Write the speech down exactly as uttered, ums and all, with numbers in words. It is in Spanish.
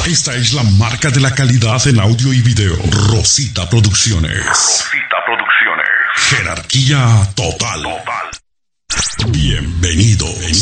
Esta es la marca de la calidad en audio y video. Rosita Producciones. Rosita Producciones. Jerarquía total. Total. Bienvenidos.